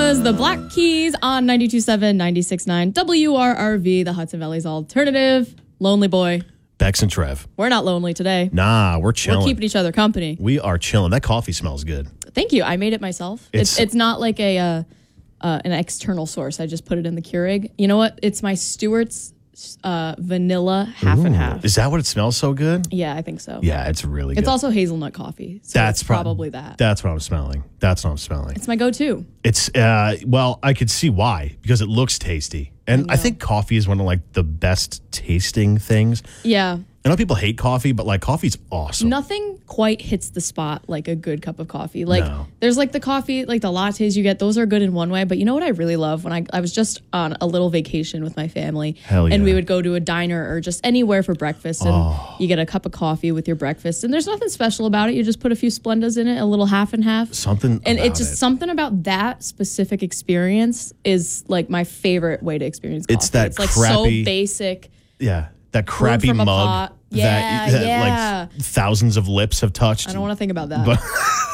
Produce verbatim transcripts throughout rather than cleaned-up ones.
was the Black Keys on ninety-two point seven, ninety-six point nine W R R V, the Hudson Valley's alternative. Lonely boy. Bex and Trev. We're not lonely today. Nah, we're chilling. We're keeping each other company. We are chilling. That coffee smells good. Thank you. I made it myself. It's it's, it's not like a uh, uh, an external source. I just put it in the Keurig. You know what? It's my Stewart's uh, vanilla half Ooh, and half. Is that what it smells so good? Yeah, I think so. Yeah, it's really good. It's also hazelnut coffee. So that's it's prob- probably that. That's what I'm smelling. That's what I'm smelling. It's my go-to. It's, uh, well, I could see why, because it looks tasty. And I, I think coffee is one of like the best tasting things. Yeah. I know people hate coffee, but like coffee's awesome. Nothing quite hits the spot like a good cup of coffee. Like No. there's like the coffee, like the lattes you get, those are good in one way. But you know what I really love? When I, I was just on a little vacation with my family. Hell And yeah. we would go to a diner or just anywhere for breakfast. And Oh. you get a cup of coffee with your breakfast. And there's nothing special about it. You just put a few Splendas in it, a little half and half. Something And about it's just it. something about that specific experience is like my favorite way to experience coffee. It's that It's like crappy- so basic. Yeah, that crappy from a mug pot. that, Yeah, that yeah. like thousands of lips have touched. I don't want to think about that. But,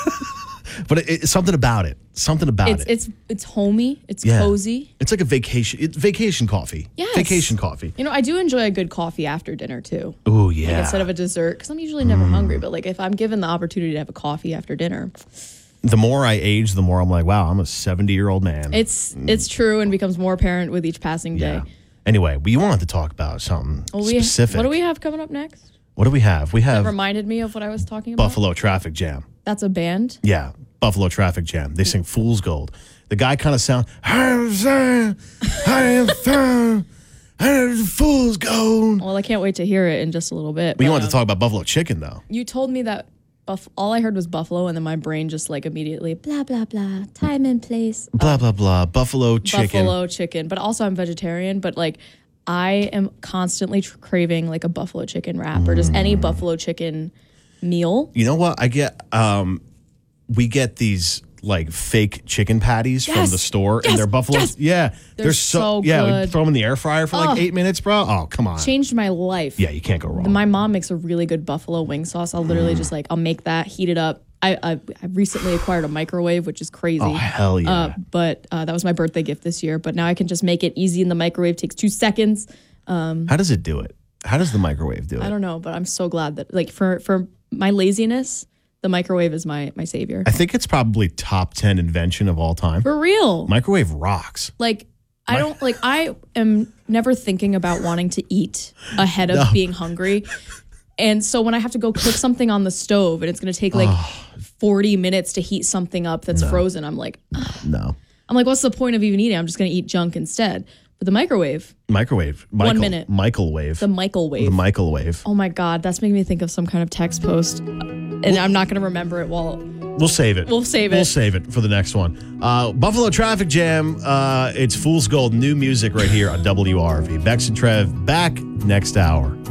but it, it's something about it. Something about it's it. it's it's homey. It's Yeah. cozy. It's like a vacation. It's vacation coffee. Yes. Vacation coffee. You know, I do enjoy a good coffee after dinner too. Oh yeah. Like instead of a dessert, because I'm usually never Mm. hungry. But like if I'm given the opportunity to have a coffee after dinner, The more I age, the more I'm like, wow, I'm a seventy year old man. it's it's true and becomes more apparent with each passing day. yeah. Anyway, we wanted to talk about something Well, we, specific. what do we have coming up next? What do we have? We have That reminded me of what I was talking about. Buffalo Traffic Jam. That's a band. Yeah, Buffalo Traffic Jam. They sing Fool's Gold. The guy kind of sounds, I am saying, I am found, I am Fool's Gold. Well, I can't wait to hear it in just a little bit. We but, wanted um, to talk about Buffalo Chicken, though. You told me that buff- all I heard was buffalo, and then my brain just like immediately blah blah blah, time and place, Blah, blah, blah. Buffalo Chicken. buffalo chicken. But also I'm vegetarian, but like I am constantly tr- craving like a buffalo chicken wrap or just Mm. any buffalo chicken meal. You know what? I get, um, we get these like fake chicken patties from Yes! the store Yes! and they're buffalo. Yes! Yeah. They're so Yeah, we good. throw them in the air fryer for like Oh. eight minutes, bro. Oh, come on. Changed my life. Yeah, you can't go wrong. My mom makes a really good buffalo wing sauce. I'll literally Mm. just like I'll make that, heat it up. I I, I recently acquired a microwave, which is crazy. Oh, hell yeah. Uh, but uh, that was my birthday gift this year. But now I can just make it easy in the microwave. Takes two seconds. How does it do it? How does the microwave do it? I don't know, but I'm so glad that like for for my laziness, the microwave is my my savior. I think it's probably top ten invention of all time. For real. Microwave rocks. Like I don't like I am never thinking about wanting to eat ahead of No. being hungry. And so when I have to go cook something on the stove and it's going to take like forty minutes to heat something up that's frozen, I'm like No. I'm like what's the point of even eating? I'm just going to eat junk instead. But the microwave, Microwave. Michael, minute. Microwave. the microwave. The microwave. Oh my God, that's making me think of some kind of text post. And I'm not going to remember it while We'll save it. We'll save it. We'll save it for the next one. Uh, Buffalo Traffic Jam. Uh, it's Fool's Gold, new music right here on W R V. Bex and Trev back next hour.